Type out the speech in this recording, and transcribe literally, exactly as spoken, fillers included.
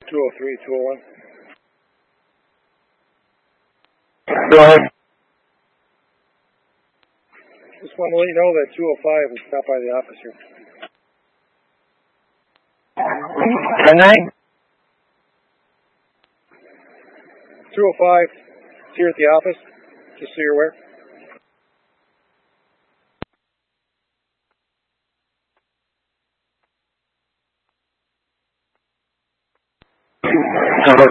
two oh three, two oh one. Go ahead. Just want to let you know that two oh five will stop by the office here. Can they? two oh five is here at the office, just so you're aware. So